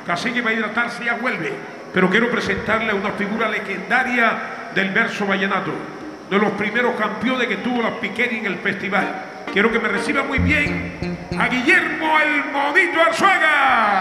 Cacique va a hidratarse, ya vuelve. Pero quiero presentarle a una figura legendaria del verso vallenato, de los primeros campeones que tuvo la Piquería en el festival. Quiero que me reciba muy bien a Guillermo el Monito Arzuaga.